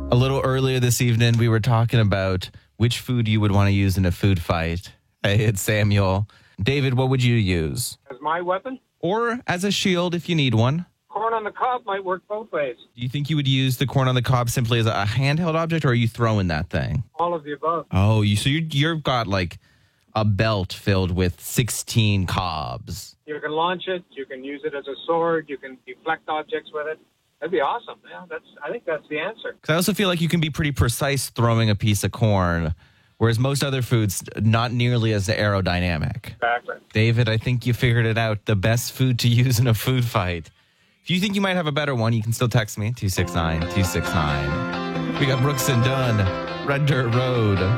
A little earlier this evening, we were talking about which food you would want to use in a food fight. Hey, it's Samuel. David, what would you use? As my weapon? Or as a shield if you need one. Corn on the cob might work both ways. Do you think you would use the corn on the cob simply as a handheld object, or are you throwing that thing? All of the above. Oh, you've got like a belt filled with 16 cobs. You can launch it. You can use it as a sword. You can deflect objects with it. That'd be awesome. Yeah, I think that's the answer. Because I also feel like you can be pretty precise throwing a piece of corn, whereas most other foods, not nearly as aerodynamic. Exactly. David, I think you figured it out. The best food to use in a food fight. If you think you might have a better one, you can still text me, 269-269. We got Brooks and Dunn, Red Dirt Road.